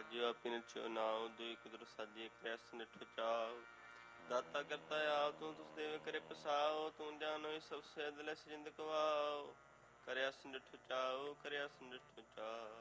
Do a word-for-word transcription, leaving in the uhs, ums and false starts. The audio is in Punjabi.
ਸਾਜਿਓ ਆਪਿ ਨਿਚੋ ਨਾਉ ਦੁਇ ਕੁਦਰ ਸਾਜੇ ਕ੍ਰਿਆਸ ਨਿਠੁ ਚਾਉ ਦਾਤਾ ਕਰਤਾ ਆਪ ਤੂੰ ਤੁਸ ਦੇਵ ਕਰੇ ਪਸਾਉ ਤੂੰ ਜਾਨੋ ਸਭ ਸੇ ਦਿਲ ਜਿੰਦ ਕਵਾਉ ਕਰਿਆਸ ਨਿਠੁ ਚਾਉ ਕਰਿਆਸ ਨਿਠੁ ਚਾਉ।